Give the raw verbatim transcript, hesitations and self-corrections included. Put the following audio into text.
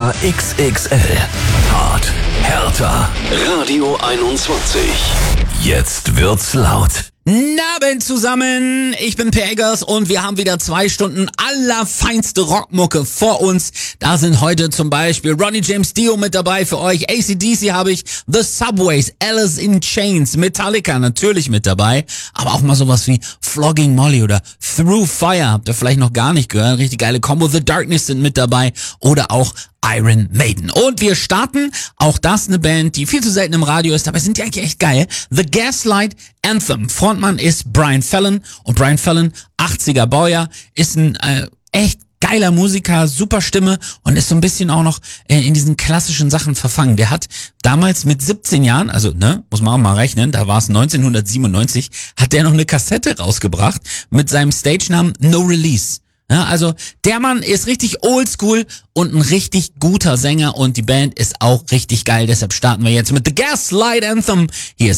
Extra X X L. Hart, härter. Radio einundzwanzig. Jetzt wird's laut. Abend zusammen, ich bin Per Eggers und wir haben wieder zwei Stunden allerfeinste Rockmucke vor uns. Da sind heute zum Beispiel Ronnie James Dio mit dabei für euch, A C D C habe ich, The Subways, Alice in Chains, Metallica natürlich mit dabei, aber auch mal sowas wie Flogging Molly oder Through Fire, habt ihr vielleicht noch gar nicht gehört, richtig geile Combo, The Darkness sind mit dabei oder auch Iron Maiden. Und wir starten, auch das eine Band, die viel zu selten im Radio ist, aber sind die eigentlich echt geil. The Gaslight Anthem. Frontmann ist Brian Fallon und Brian Fallon, achtziger Baujahr, ist ein äh, echt geiler Musiker, super Stimme und ist so ein bisschen auch noch äh, in diesen klassischen Sachen verfangen. Der hat damals mit siebzehn Jahren, also ne, muss man auch mal rechnen, da war es neunzehnhundertsiebenundneunzig, hat der noch eine Kassette rausgebracht mit seinem Stage-Namen No Release. Ja, also der Mann ist richtig oldschool und ein richtig guter Sänger und die Band ist auch richtig geil. Deshalb starten wir jetzt mit The Gaslight Anthem. Hier ist